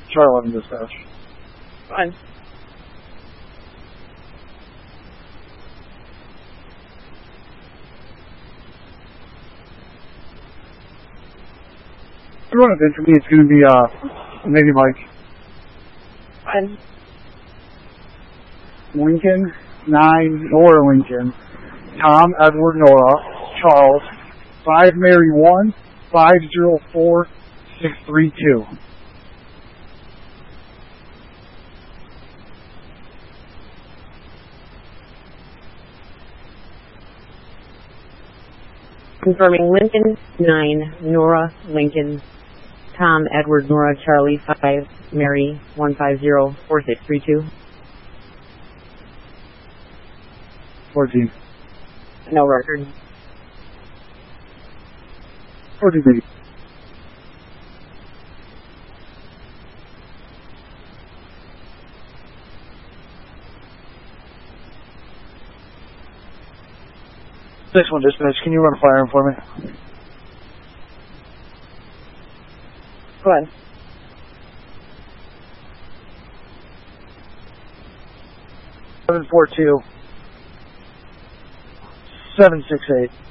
Charlie 11 dispatch. Fine. Everyone at entry, it's going to be Navy Mike. Fine. Lincoln 9 Nora Lincoln. Tom Edward Nora. Charles 5 Mary 1 504 632. Confirming Lincoln 9 Nora Lincoln. Tom Edward Nora Charlie 5 Mary 150 4632. 14. No record. 14 baby. Next one, dispatch. Can you run a fire for me? Go ahead. Seven 4 2 7 6 8.